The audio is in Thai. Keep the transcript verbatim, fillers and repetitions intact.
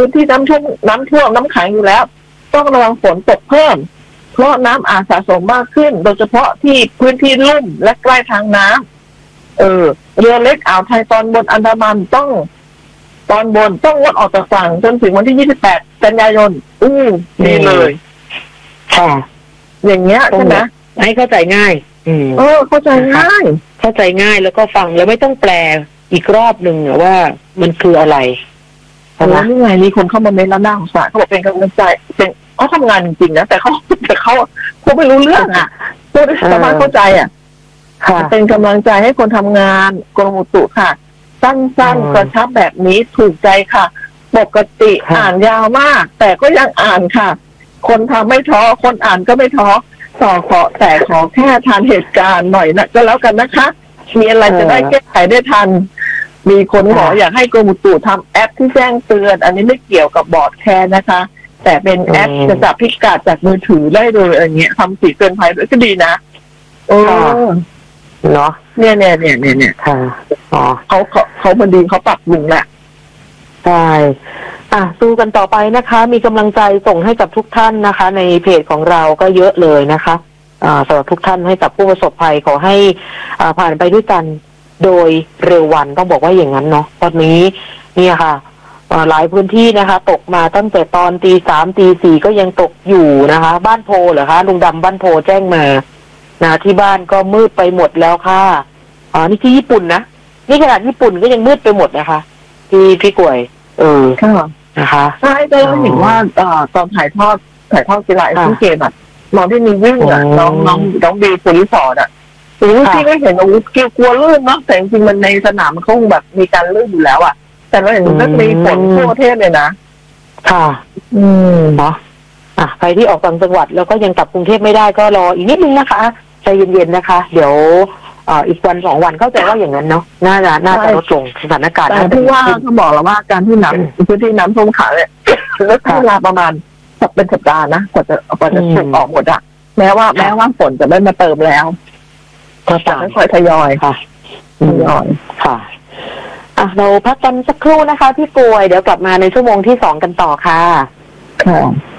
พื้นที่น้ำท่วมน้ำท่วมน้ำขังอยู่แล้วต้องระวังฝนตกเพิ่มเพราะน้ำอาจสะสมมากขึ้นโดยเฉพาะที่พื้นที่ลุ่มและใกล้ทางน้ำเออเรือเล็กอ่าวไทยตอนบนอันดามันต้องตอนบนต้องงดออกจากฝั่งจนถึงวันที่ยี่สิบแปดกันยายนอู้ดีเลยค่ะอย่างเงี้ยใช่ไหมให้เข้าใจง่ายอืมเออเข้าใจง่ายเข้าใจง่ายแล้วก็ฟังแล้วไม่ต้องแปลอีกรอบหนึ่งว่ามันคืออะไรแล้วนี่ไงมีคนเข้ามาเมนแล้วหน้าของสารเขาบอกเป็นกำลังใจเป็นเขาทำงานจริงๆนะแต่เขาแต่เขาเขาไม่รู้เรื่องอ่ะพูดสามารถเข้าใจอ่ะเป็นกำลังใจให้คนทำงานกรมอุตุค่ะสั้นๆกระชับแบบนี้ถูกใจค่ะปกติอ่านยาวมากแต่ก็ยังอ่านค่ะคนทำไม่ท้อคนอ่านก็ไม่ท้อต่อขอแต่ขอแค่ทันเหตุการณ์หน่อยนะก็แล้วกันนะคะมีอะไรจะได้แก้ไขได้ทันมีคนขออยากให้กรมอุตุทำแอปที่แจ้งเตือนอันนี้ไม่เกี่ยวกับบอร์ดแคร์นะคะแต่เป็นแอปจะจับพิกัดจากมือถือได้เลยอะไรเงี้ยทำสีเตือนภัยด้วยก็ดีนะโอ้เนาะเนี่ยเนี่ยเนี่ยเนี่ยเนี่ยค่ะอ๋อเขาเขาเขาพอดีเขาปรับปรุงแหละใช่อ่ะดูกันต่อไปนะคะมีกำลังใจส่งให้กับทุกท่านนะคะในเพจของเราก็เยอะเลยนะคะอ่าสำหรับทุกท่านให้กับผู้ประสบภัยขอให้อ่าผ่านไปด้วยกันโดยเร็ววันต้องบอกว่าอย่างนั้นเนาะตอนนี้เนี่ยค่ะหลายพื้นที่นะคะตกมาตั้งแต่ตอนตีสามตีสี่ก็ยังตกอยู่นะคะบ้านโพเหรอคะลุงดำบ้านโพแจ้งมานะที่บ้านก็มืดไปหมดแล้วค่ะอ๋อนี่ที่ญี่ปุ่นนะนี่ขนาดญี่ปุ่นก็ยังมืดไปหมดนะคะที่พี่กวยเออค่ะนะคะใช่แต่เห็นว่าตอนถ่ายทอดถ่ายทอดกีฬาที่เกมอ่ะน้องที่มีวิ่งอ่ะน้องน้องน้องบีโพลิสอร์ดอ่ะโอ้ที่ก็เห็นโอ้เกี่ยวกลัวลื่นเนาะแต่จริงๆมันในสนามมันคงแบบมีการลื่นอยู่แล้วอ่ะแต่เราเห็นมันมีฝนทั่วประเทศเลยนะค่ะอืมเนาะอ่ะใครที่ออกต่างจังหวัดแล้วก็ยังกลับกรุงเทพไม่ได้ก็รออีกนิดนึงนะคะใจเย็นๆนะคะเดี๋ยวอ่าอีกวันสองวันเข้าใจว่าอย่างนั้นเนาะน่าจะน่าจะลดลงสถานการณ์แต่ที่ว่าเขาบอกแล้วว่าการที่น้ำพื้นที่น้ำท่วมขังเนี่ยลดเวลาประมาณเป็นสัปดาห์นะกว่าจะกว่าจะถูกออกหมดอ่ะแม้ว่าแม้ว่าฝนจะไม่มาเติมแล้วก็จะค่อยๆทยอยค่ะทยอยค่ะอ่ะเราพักกันสักครู่นะคะพี่ป่วยเดี๋ยวกลับมาในชั่วโมงที่สองกันต่อค่ะค่ะ